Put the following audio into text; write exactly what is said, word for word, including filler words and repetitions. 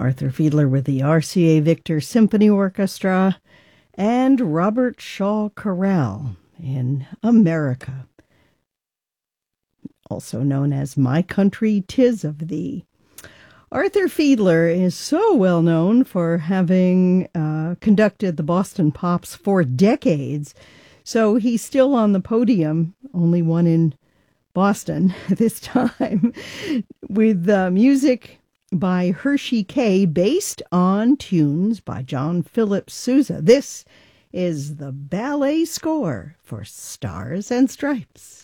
Arthur Fiedler with the R C A Victor Symphony Orchestra, and Robert Shaw Chorale in America, also known as My Country 'Tis of Thee. Arthur Fiedler is so well known for having uh, conducted the Boston Pops for decades, so he's still on the podium, only one in Boston this time, with uh, music by Hershey Kay based on tunes by John Philip Sousa. This is the ballet score for Stars and Stripes.